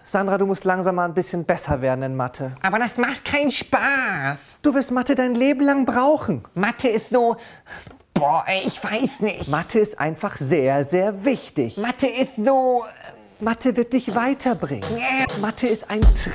Sandra, du musst langsam mal ein bisschen besser werden in Mathe. Aber das macht keinen Spaß. Du wirst Mathe dein Leben lang brauchen. Mathe ist so... Boah, ey, ich weiß nicht. Mathe ist einfach sehr, sehr wichtig. Mathe ist so... Mathe wird dich weiterbringen. Mathe ist ein